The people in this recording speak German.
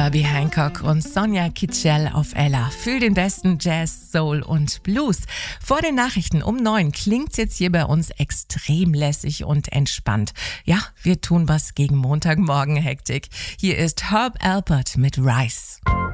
Herbie Hancock und Sonia Kitschel auf Ella. Für den besten Jazz, Soul und Blues. Vor den Nachrichten um 9 klingt's jetzt hier bei uns extrem lässig und entspannt. Ja, wir tun was gegen Montagmorgen-Hektik. Hier ist Herb Alpert mit Rise.